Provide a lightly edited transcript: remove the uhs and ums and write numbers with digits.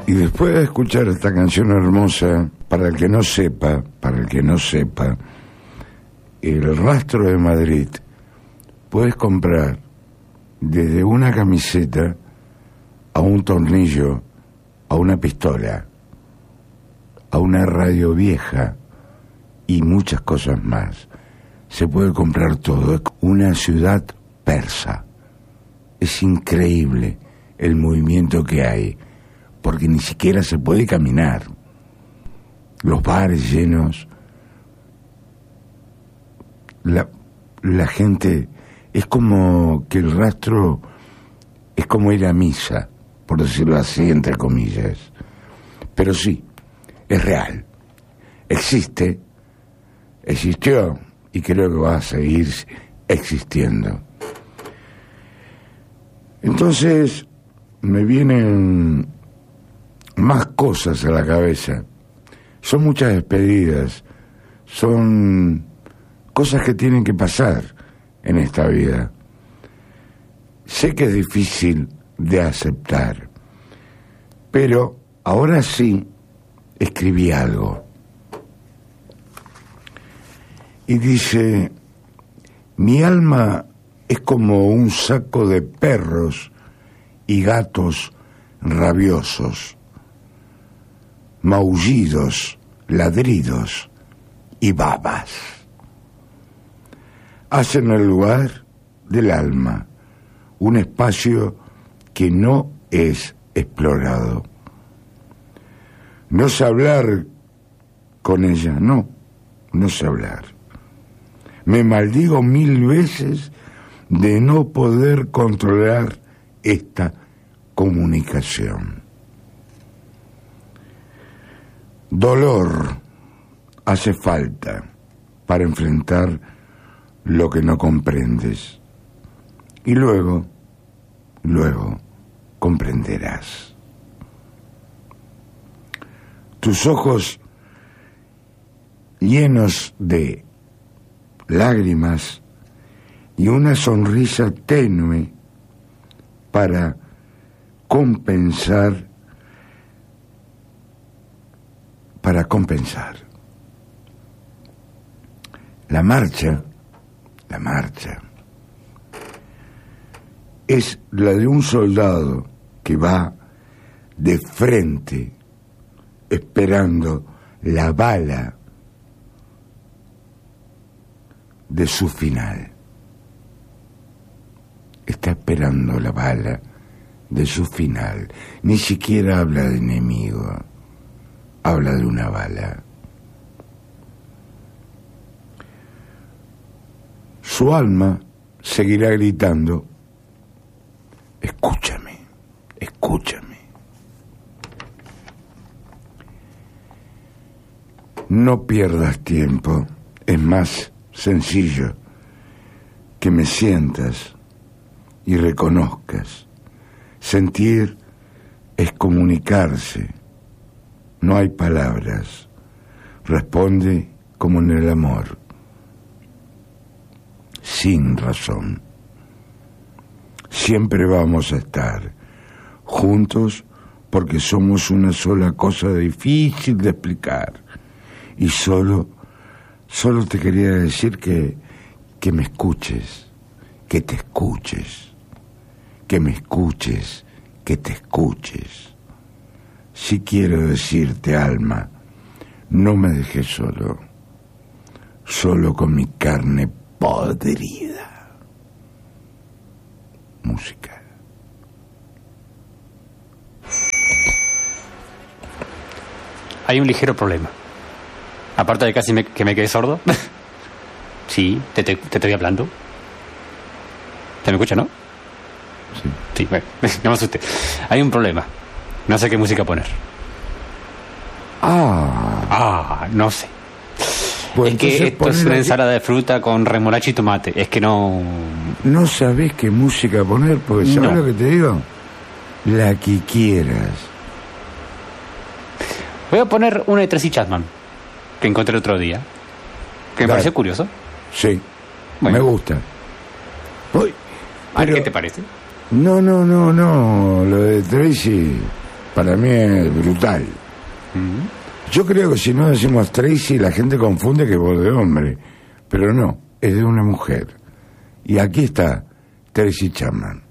Y después de escuchar esta canción hermosa, para el que no sepa, el Rastro de Madrid, puedes comprar desde una camiseta a un tornillo, a una pistola, a una radio vieja y muchas cosas más. Se puede comprar todo. Es una ciudad persa. Es increíble el movimiento que hay, porque ni siquiera se puede caminar. Los bares llenos, la gente, es como que el Rastro es como ir a misa, por decirlo así, entre comillas. Pero sí, es real, existió y creo que va a seguir existiendo. Entonces me vienen más cosas a la cabeza. Son muchas despedidas, son cosas que tienen que pasar en esta vida. Sé que es difícil de aceptar, pero ahora sí escribí algo. Y dice: mi alma es como un saco de perros y gatos rabiosos, maullidos, ladridos y babas. Hacen el lugar del alma un espacio que no es explorado. No sé hablar con ella, no sé hablar. Me maldigo 1000 veces de no poder controlar esta comunicación. Dolor hace falta para enfrentar lo que no comprendes. Y luego comprenderás. Tus ojos llenos de lágrimas y una sonrisa tenue para compensar. La marcha es la de un soldado que va de frente esperando la bala de su final. Está esperando la bala de su final. Ni siquiera habla de enemigo, habla de una bala. Su alma seguirá gritando: escúchame, escúchame. No pierdas tiempo, es más sencillo que me sientas y reconozcas. Sentir es comunicarse, no hay palabras. Responde como en el amor, sin razón. Siempre vamos a estar juntos porque somos una sola cosa difícil de explicar. Y solo te quería decir que me escuches, que te escuches, que me escuches, que te escuches. Si quiero decirte, alma, no me dejes solo con mi carne podrida. Música. Hay un ligero problema. Aparte de casi que me quedé sordo. Sí, te estoy hablando. ¿Te me escucha, no? Sí, bueno, no me asusté. Hay un problema. No sé qué música poner. No sé. Pues es que esto es una ensalada de fruta con remolacha y tomate. Es que no... No sabés qué música poner, porque ¿sabés lo que te digo? La que quieras. Voy a poner una de Tracy Chapman, que encontré otro día. Que me pareció curioso. Sí, bueno. Me gusta. ¿Qué te parece? No, lo de Tracy Para mí es brutal. Yo creo que si no decimos Tracy, la gente confunde que es voz de hombre. Pero no, es de una mujer. Y aquí está Tracy Chapman.